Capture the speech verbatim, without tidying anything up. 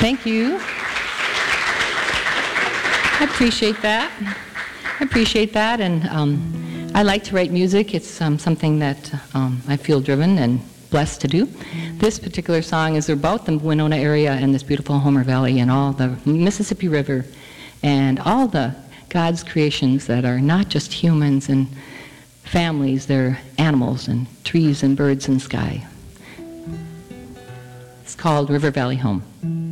Thank you. I appreciate that. I appreciate that, and um, I like to write music. It's um, something that um, I feel driven and blessed to do. This particular song is about the Winona area and this beautiful Homer Valley and all the Mississippi River and all the God's creations that are not just humans and families, they're animals and trees and birds and sky. It's called River Valley Home.